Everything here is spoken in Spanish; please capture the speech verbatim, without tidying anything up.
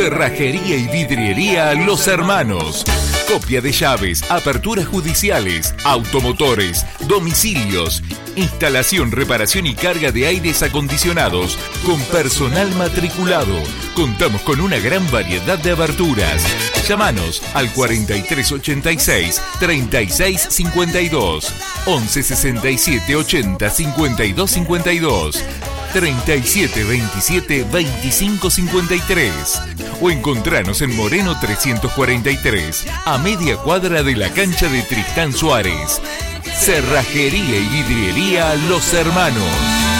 Cerrajería y vidriería Los Hermanos. Copia de llaves, aperturas judiciales, automotores, domicilios, instalación, reparación y carga de aires acondicionados con personal matriculado. Contamos con una gran variedad de aberturas. Llámanos al cuarenta y tres ochenta y seis, treinta y seis cincuenta y dos, once sesenta y siete ochenta cincuenta y dos cincuenta y dos, treinta y siete veintisiete veinticinco cincuenta y tres o encontranos en Moreno trescientos cuarenta y tres, a media cuadra de la cancha de Tristán Suárez. Cerrajería y vidriería Los Hermanos.